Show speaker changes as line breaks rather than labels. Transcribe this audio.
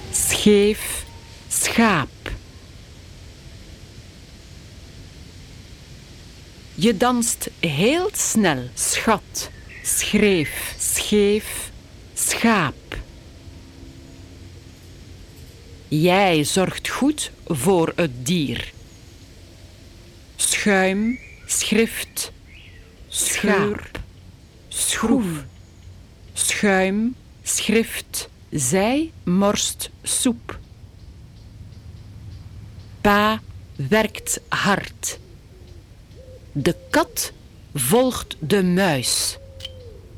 scheef, schaap. Je danst heel snel, schat, schreef, scheef, schaap. Jij zorgt goed voor het dier. Schuim, schrift, schaap, schroef. Schuim, schrift, zij morst soep. Pa werkt hard. De kat volgt de muis.